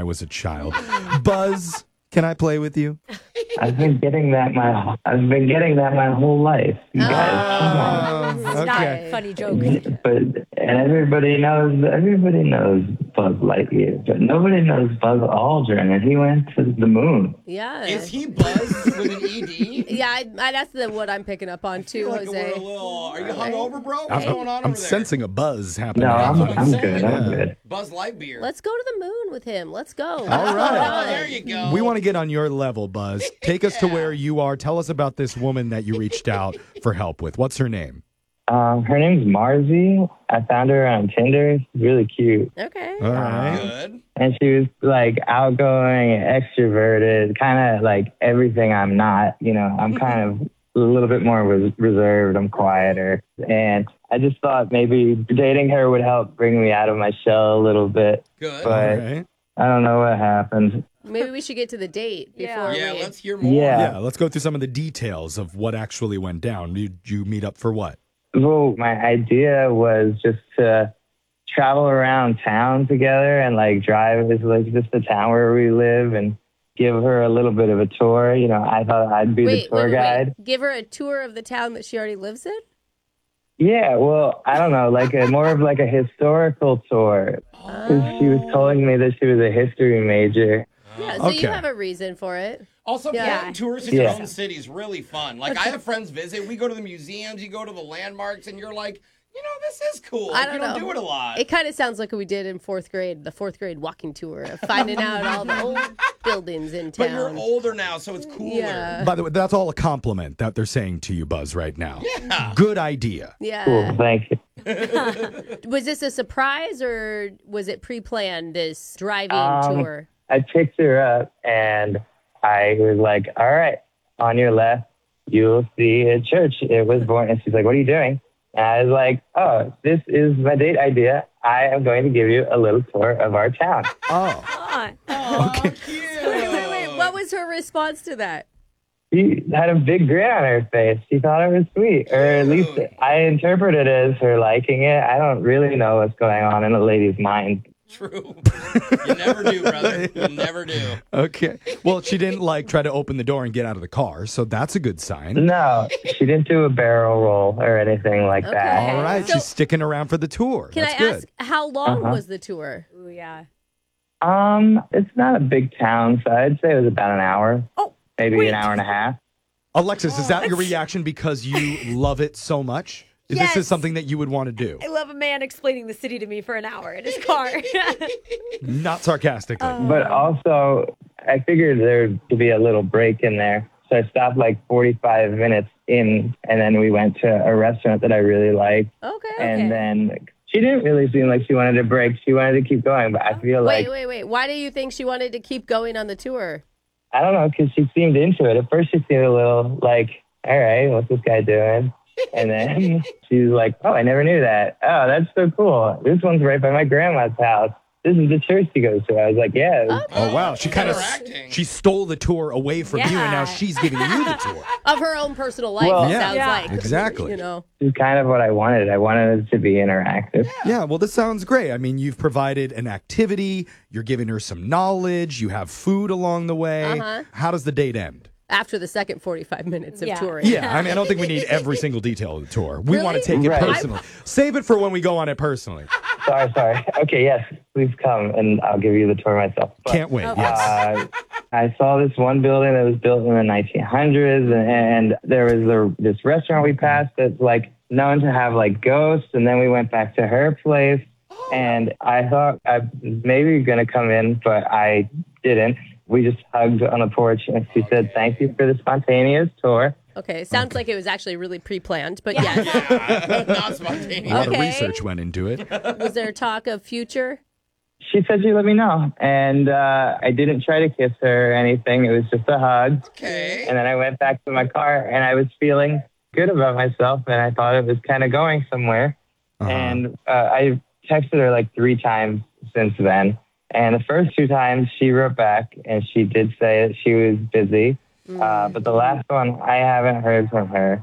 I was a child. Buzz, can I play with you? I've been getting that my whole life. You guys, come on. It's not okay. a funny joke. But everybody knows Buzz Lightyear, but nobody knows Buzz Aldrin, and he went to the moon. Yeah. Is he Buzz with an ED? Yeah, that's what I'm picking up on too, Like Jose. are you hungover, bro? What's going on I'm over there? sensing a buzz happening. No, I'm saying. good. I'm good. Buzz Lightyear. Let's go to the moon with him. Let's go. All right. Oh, there you go. We want to get on your level, Buzz. Take us to where you are. Tell us about this woman that you reached out for help with. What's her name? Her name's Marzi. I found her on Tinder. She's really cute. Okay. All right. Good. And she was like outgoing, extroverted, kind of like everything I'm not. You know, I'm kind of a little bit more reserved. I'm quieter. And I just thought maybe dating her would help bring me out of my shell a little bit. Good. But All right. I don't know what happened. Maybe we should get to the date before Yeah, we... let's hear more. Yeah, let's go through some of the details of what actually went down. Did you meet up for what? Well, my idea was just to travel around town together and like drive to like just the town where we live and give her a little bit of a tour. You know, I thought I'd be the tour guide. Give her a tour of the town that she already lives in? Yeah, well, I don't know, like more of like a historical tour. 'Cause she was telling me that she was a history major. Yeah, so Okay. you have a reason for it. Also, Yeah. planning tours in your Yeah. own city is really fun. Like, I have friends visit. We go to the museums, you go to the landmarks, and you're like, you know, this is cool. I don't know. You don't do it a lot. It kind of sounds like what we did in fourth grade, the fourth grade walking tour, of finding out all the old buildings in town. But you're older now, so it's cooler. Yeah. By the way, that's all a compliment that they're saying to you, Buzz, right now. Yeah. Good idea. Yeah. Cool, thank you. Was this a surprise or was it pre-planned, this driving tour? I picked her up and I was like, all right, on your left, you'll see a church. It was born. And she's like, what are you doing? And I was like, oh, this is my date idea. I am going to give you a little tour of our town. Oh, Okay. Wait. What was her response to that? She had a big grin on her face. She thought it was sweet, or at least I interpreted it as her liking it. I don't really know what's going on in a lady's mind. True. You never do, brother. You never do. okay. Well, she didn't try to open the door and get out of the car, so that's a good sign. No, she didn't do a barrel roll or anything like that. All right, So- she's sticking around for the tour. Can That's I good. ask, how long was the tour? Ooh, yeah. It's not a big town, so I'd say it was about an hour. Oh, Maybe wait. an hour and a half. Alexis, is that your reaction because you love it so much? This Yes. is something that you would want to do. I love a man explaining the city to me for an hour in his car. Not sarcastically. But also, I figured there to be a little break in there. So I stopped like 45 minutes in, and then we went to a restaurant that I really liked. Okay. And then she didn't really seem like she wanted a break. She wanted to keep going, but I feel like, Wait. Why do you think she wanted to keep going on the tour? I don't know, because she seemed into it. At first, she seemed a little like, all right, what's this guy doing? And then she's like, oh, I never knew that. Oh, that's so cool. This one's right by my grandma's house. This is the church she goes to. I was like, yeah. Oh, wow. She kind of Interacting. she stole the tour away from you, and now Yeah. she's giving you the tour. Of her own personal life, Well, it Yeah. sounds Yeah. like. Exactly. You know. This is kind of what I wanted. I wanted it to be interactive. Yeah, well, this sounds great. I mean, you've provided an activity, you're giving her some knowledge, you have food along the way. Uh-huh. How does the date end? After the second 45 minutes of Yeah. touring. Yeah, I mean, I don't think we need every single detail of the tour. We want to take it Right. personally. Save it for when we go on it personally. Sorry. Okay, yes, please come, and I'll give you the tour myself. But, Can't wait. Yes. I saw this one building that was built in the 1900s, and there was this restaurant we passed that's like known to have like ghosts. And then we went back to her place, and I thought I was maybe going to come in, but I didn't. We just hugged on the porch, and she said, "Thank you for the spontaneous tour." Okay, sounds like it was actually really pre-planned, but yes. Yeah, not spontaneous. A lot of Okay. research went into it. Was there talk of future? She said she'd let me know, and I didn't try to kiss her or anything. It was just a hug. Okay. And then I went back to my car, and I was feeling good about myself, and I thought it was kind of going somewhere. Uh-huh. And I texted her like 3 times since then. And the first 2 times she wrote back, and she did say that she was busy. But the last one, I haven't heard from her.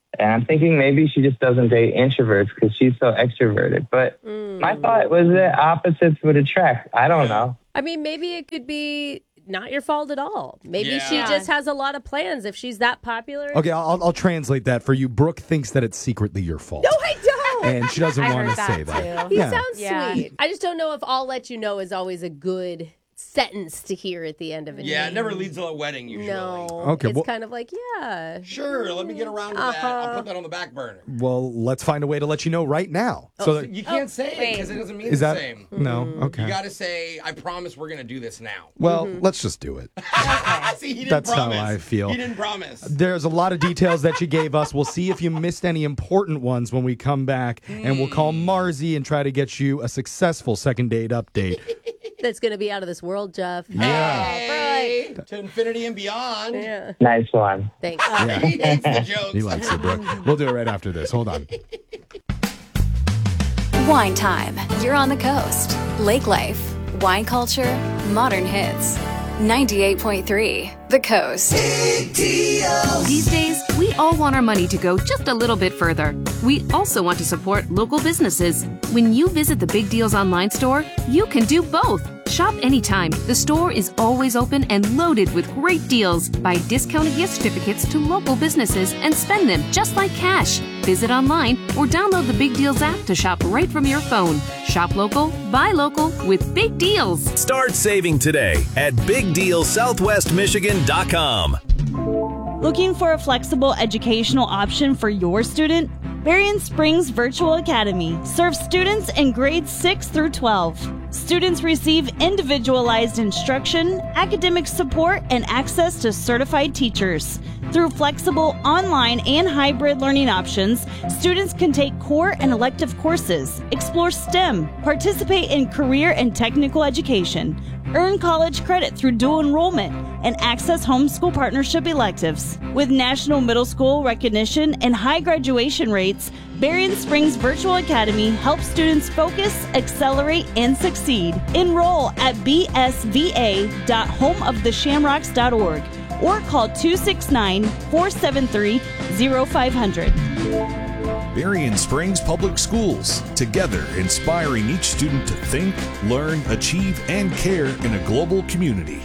And I'm thinking maybe she just doesn't date introverts because she's so extroverted. But my thought was that opposites would attract. I don't know. I mean, maybe it could be not your fault at all. Maybe she Yeah. just has a lot of plans if she's that popular. Okay, I'll translate that for you. Brooke thinks that it's secretly your fault. No, I don't. And she doesn't I want heard to say that, that. too. He Yeah. sounds Yeah. sweet. I just don't know if "I'll let you know" is always a good sentence to hear at the end of a Yeah, it name. never leads to a wedding usually. No. Okay, It's well- kind of like, yeah. Sure, let me get around to that. I'll put that on the back burner. Well, let's find a way to let you know right now. So that, You can't say it wait. because it doesn't mean is the that same. no? Okay. You got to say, I promise we're going to do this now. Well, let's just do it. See, he didn't That's how promise. I feel. He didn't promise. There's a lot of details that you gave us. We'll see if you missed any important ones when we come back, and we'll call Marzi and try to get you a successful second date update. That's going to be out of this world, Jeff. Hey, to infinity and beyond. Yeah. Nice one. Thanks. He hates the jokes. He likes it, Brooke. We'll do it right after this. Hold on. Wine time. You're on the coast. Lake life, wine culture, modern hits. 98.3 The Coast. These days, we all want our money to go just a little bit further. We also want to support local businesses. When you visit the Big Deals online store, you can do both. Shop anytime. The store is always open and loaded with great deals. Buy discounted gift certificates to local businesses and spend them just like cash. Visit online or download the Big Deals app to shop right from your phone. Shop local, buy local with Big Deals. Start saving today at BigDealSouthwestMichigan.com. Looking for a flexible educational option for your student? Berrien Springs Virtual Academy serves students in grades 6 through 12. Students receive individualized instruction, academic support, and access to certified teachers. Through flexible online and hybrid learning options, students can take core and elective courses, explore STEM, participate in career and technical education, earn college credit through dual enrollment, and access homeschool partnership electives. With national middle school recognition and high graduation rates, Berrien Springs Virtual Academy helps students focus, accelerate, and succeed. Enroll at bsva.homeoftheshamrocks.org or call 269-473-0500. Berrien Springs Public Schools, together inspiring each student to think, learn, achieve, and care in a global community.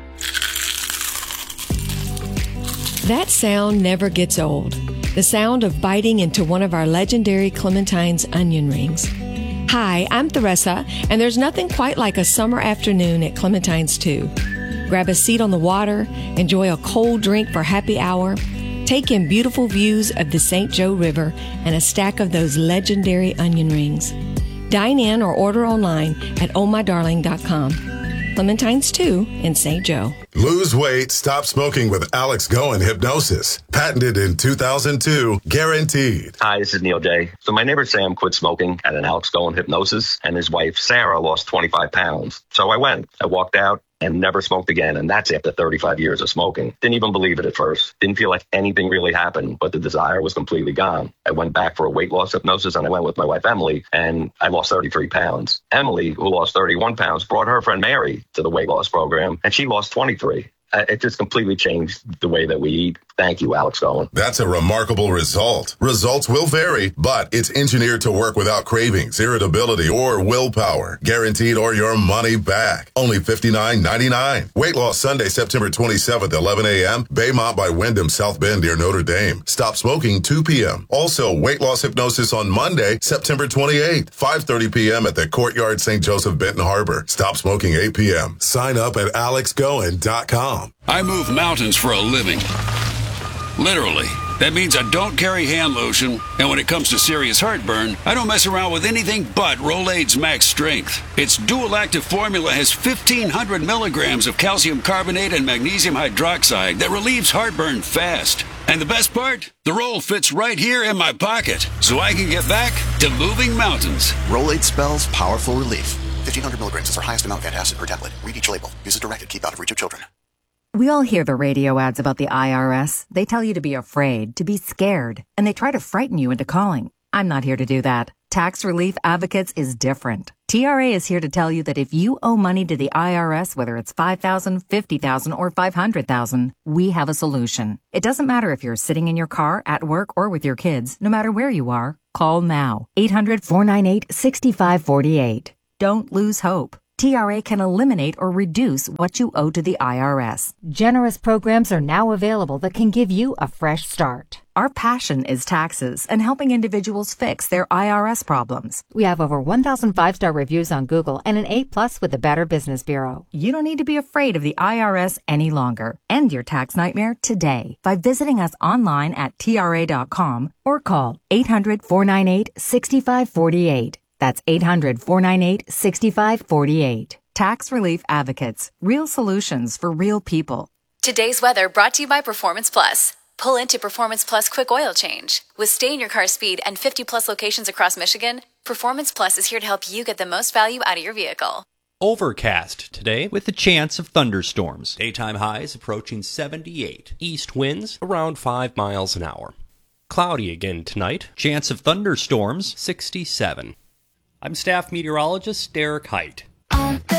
That sound never gets old. The sound of biting into one of our legendary Clementine's onion rings. Hi, I'm Theresa, and there's nothing quite like a summer afternoon at Clementine's 2. Grab a seat on the water, enjoy a cold drink for happy hour, take in beautiful views of the St. Joe River and a stack of those legendary onion rings. Dine in or order online at ohmydarling.com. Clementine's 2 in St. Joe. Lose weight, stop smoking with Alex Goen Hypnosis. Patented in 2002, guaranteed. Hi, this is Neil J. So my neighbor Sam quit smoking at an Alex Goen Hypnosis, and his wife Sarah lost 25 pounds. So I went. I walked out and never smoked again, and that's after 35 years of smoking. Didn't even believe it at first. Didn't feel like anything really happened, but the desire was completely gone. I went back for a weight loss hypnosis, and I went with my wife Emily, and I lost 33 pounds. Emily, who lost 31 pounds, brought her friend Mary to the weight loss program, and she lost 23. It just completely changed the way that we eat. Thank you, Alex Goen. That's a remarkable result. Results will vary, but it's engineered to work without cravings, irritability, or willpower. Guaranteed or your money back. Only $59.99. Weight loss Sunday, September 27th, 11 a.m. Baymont by Wyndham, South Bend near Notre Dame. Stop smoking 2 p.m. Also, weight loss hypnosis on Monday, September 28th, 5:30 p.m. at the Courtyard St. Joseph, Benton Harbor. Stop smoking 8 p.m. Sign up at alexgoen.com. I move mountains for a living. Literally. That means I don't carry hand lotion, and when it comes to serious heartburn, I don't mess around with anything but Rolaids Max Strength. Its dual active formula has 1,500 milligrams of calcium carbonate and magnesium hydroxide that relieves heartburn fast. And the best part? The roll fits right here in my pocket, so I can get back to moving mountains. Rolaids spells powerful relief. 1,500 milligrams is our highest amount of antacid per tablet. Read each label. Use as directed. Keep out of reach of children. We all hear the radio ads about the IRS. They tell you to be afraid, to be scared, and they try to frighten you into calling. I'm not here to do that. Tax Relief Advocates is different. TRA is here to tell you that if you owe money to the IRS, whether it's $5,000, $50,000, or $500,000, we have a solution. It doesn't matter if you're sitting in your car, at work, or with your kids. No matter where you are, call now. 800-498-6548. Don't lose hope. TRA can eliminate or reduce what you owe to the IRS. Generous programs are now available that can give you a fresh start. Our passion is taxes and helping individuals fix their IRS problems. We have over 1,000 5-star reviews on Google and an A+ with the Better Business Bureau. You don't need to be afraid of the IRS any longer. End your tax nightmare today by visiting us online at TRA.com or call 800-498-6548. That's 800-498-6548. Tax Relief Advocates. Real solutions for real people. Today's weather brought to you by Performance Plus. Pull into Performance Plus Quick Oil Change. With stay-in-your-car speed and 50-plus locations across Michigan, Performance Plus is here to help you get the most value out of your vehicle. Overcast today with a chance of thunderstorms. Daytime highs approaching 78. East winds around 5 miles an hour. Cloudy again tonight. Chance of thunderstorms 67. I'm staff meteorologist Derek Height.